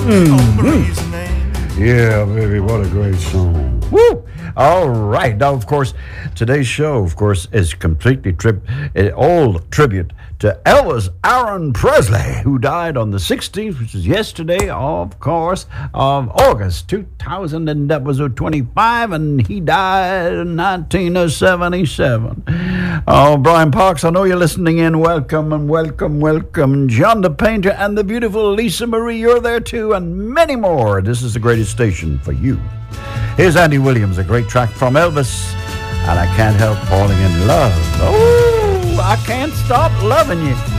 Yeah, baby, what a great song. Woo! All right. Now, of course, today's show, of course, is completely all tribute to Elvis Aaron Presley, who died on the 16th, which is yesterday, of course, of August 2025, and he died in 1977. Oh, Brian Parks, I know you're listening in. Welcome and welcome, welcome. John the Painter and the beautiful Lisa Marie, you're there too, and many more. This is the greatest station for you. Here's Andy Williams, a great track from Elvis, and I Can't Help Falling in Love. Oh, I can't stop loving you.